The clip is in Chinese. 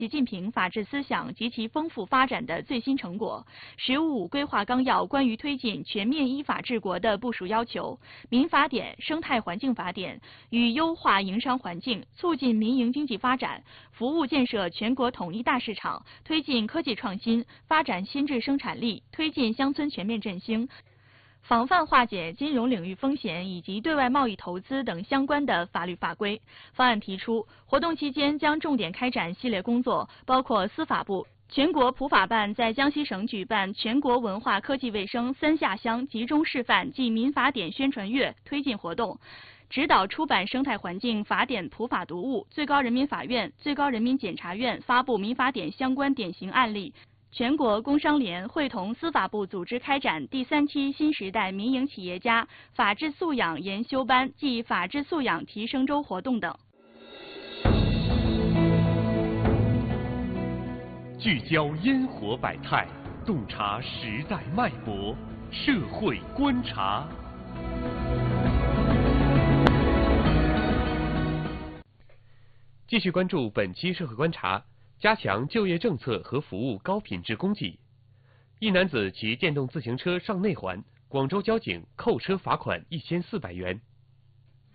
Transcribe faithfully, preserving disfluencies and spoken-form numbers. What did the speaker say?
习近平法治思想及其丰富发展的最新成果，《十五五规划纲要》关于推进全面依法治国的部署要求，民法典、生态环境法典与优化营商环境，促进民营经济发展，服务建设全国统一大市场，推进科技创新，发展新质生产力，推进乡村全面振兴。 防范化解金融领域风险以及对外贸易投资等相关的法律法规。方案提出，活动期间将重点开展系列工作，包括司法部、全国普法办在江西省举办全国文化科技卫生三下乡集中示范暨民法典宣传月推进活动。 指导出版生态环境法典普法读物，最高人民法院、最高人民检察院发布民法典相关典型案例。 全国工商联会同司法部组织开展第三期新时代民营企业家法治素养研修班暨法治素养提升周活动等。 聚焦烟火百态，洞察时代脉搏，社会观察。继续关注本期社会观察。 加强就业政策和服务高品质供给。一男子骑电动自行车上内环，广州交警扣车罚款一千四百元。